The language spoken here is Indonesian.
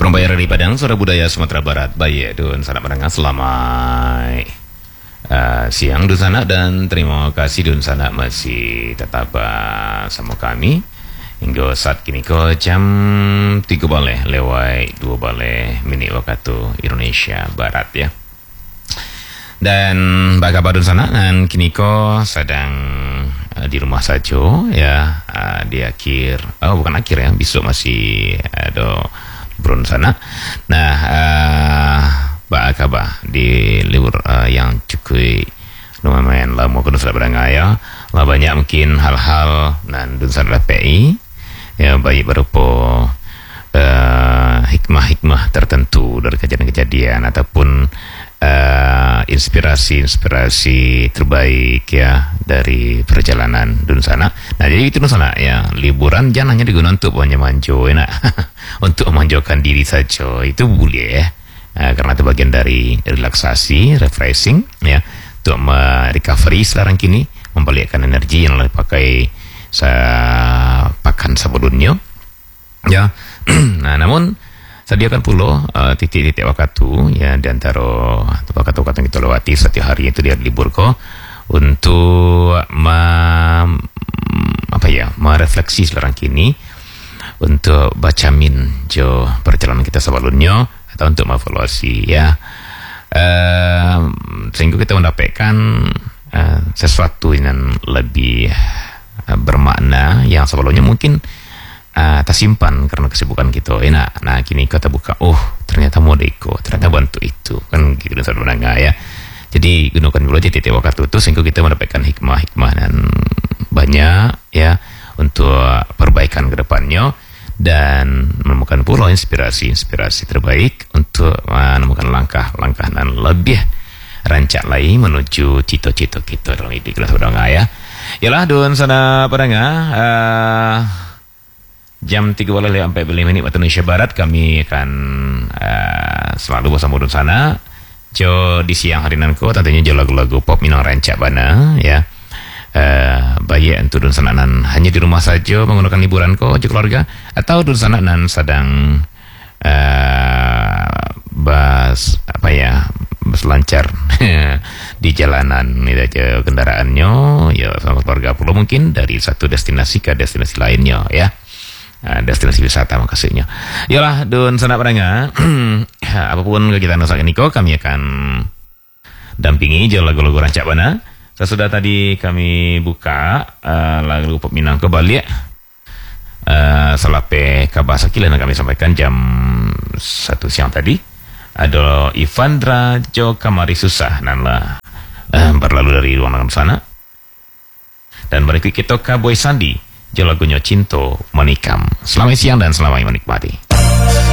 Perembayar dari Padang, Suara Budaya Sumatera Barat, Baye, Dun, Sanak Menengah, selamat siang Dun Sanak, dan terima kasih Dun Sanak masih tetap sama kami hingga saat kini ke jam 3 baleh lewat 2 baleh minit waktu Indonesia Barat ya. Dan bagaimana Dun Sanak, dan kini ko sedang di rumah saja ya, di akhir, bukan akhir ya, besok masih ada Brun sana. Nah, kabar di libur yang cukup lumayan lama ke Nusa Berangaya, lah banyak mungkin hal-hal dan Dun Sanak PI ya, baik berupa hikmah-hikmah tertentu dari kejadian-kejadian ataupun inspirasi terbaik ya dari perjalanan Dun Sanak. Nah, jadi itu Dun Sanak ya, liburan jangan hanya digunakan untuk manjo enak untuk memanjakan diri saja, itu boleh ya, karena itu bagian dari relaksasi, refreshing ya, untuk recovery sekarang kini, membalikkan energi yang dipakai pakan sebelumnya ya. Nah, namun sediakan pula titik-titik waktu ya, di antara waktu-waktu yang kita lewati setiap hari itu dia libur kok, untuk merefleksi sekarang kini, untuk baca jo perjalanan kita sebelumnya, atau untuk mengevaluasi ya, sehingga kita mendapatkan sesuatu yang lebih bermakna yang sebelumnya mungkin tersimpan karena kesibukan kita enak. Nah, kini kita buka, ternyata modeko, ternyata bantu itu kan gitu dan menengah ya. Jadi gunakan dulu aja titik waktu itu sehingga kita mendapatkan hikmah dan banyak ya, untuk perbaikan ke depannya, dan menemukan pula inspirasi terbaik untuk menemukan langkah-langkah dan lebih rancak lagi menuju cita-cita kita dalam hidup kita menengah ya. Yalah Dun Sanak pendengar, jam 3 sampai 45 menit waktu Indonesia Barat, kami akan selalu bersama Dun Sanak. Jo di siang hari nanti tentunya jo lagu-lagu pop minang rancak bana ya. Baik untuk Dun Sanak nan hanya di rumah saja menggunakan liburan ko jo keluarga, atau Dun Sanak nan sedang berselancar di jalanan ini aja kendaraannya ya, sama keluarga pula mungkin dari satu destinasi ke destinasi lainnya ya. Destinasi wisata maksudnya. Yalah Dun Sanak pendengar, apapun kegiatan saat ini kami akan dampingi jalan lagu-lagu rancak bana. Sesudah tadi kami buka lagu pop Minang ke Bali ya, selape kabasa kilan kami sampaikan jam 1 siang tadi, ada Ivandra Jo Kamari Susah nanlah berlalu dari ruangan sana, dan berikut kita Boy Sandi lagunya Cinto Menikam. Selamat siang dan selamat menikmati.